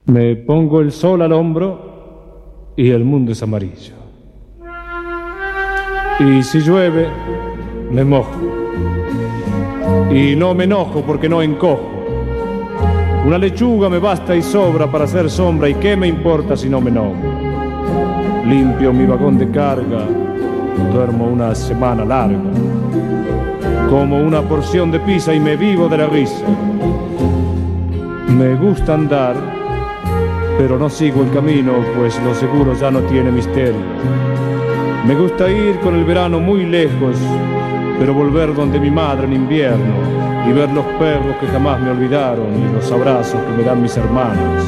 Me pongo el sol al hombro y el mundo es amarillo. Y si llueve, me mojo. Y no me enojo porque no encojo. Una lechuga me basta y sobra para hacer sombra, y qué me importa si no me enojo. Limpio mi vagón de carga, duermo una semana larga. Como una porción de pizza y me vivo de la risa. Me gusta andar, pero no sigo el camino, pues lo seguro ya no tiene misterio. Me gusta ir con el verano muy lejos, pero volver donde mi madre en invierno y ver los perros que jamás me olvidaron y los abrazos que me dan mis hermanos.